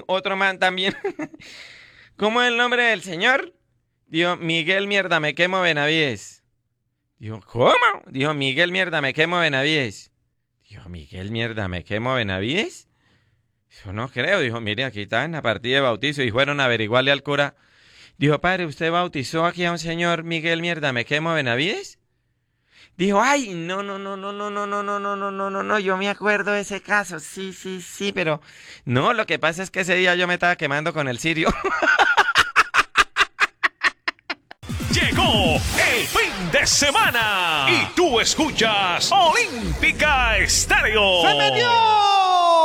otro man también. ¿Cómo es el nombre del señor? Dijo, Miguel Mierda, me quemo Benavides. Dijo, ¿cómo? Dijo, Miguel Mierda, me quemo Benavides. Dijo, Miguel Mierda, me quemo Benavides. Dijo, no creo. Dijo, mire, aquí está en la partida de bautizo. Y fueron a averiguarle al cura. Dijo, padre, ¿usted bautizó aquí a un señor Miguel Mierda, me quemo Benavides? Dijo, ay, no, no, no, no, no, no, no, no, no, no, no, no, no, yo me acuerdo de ese caso, sí, sí, sí, pero no, lo que pasa es que ese día yo me estaba quemando con el cirio. Llegó el fin de semana y tú escuchas Olímpica Estéreo. ¡Se metió!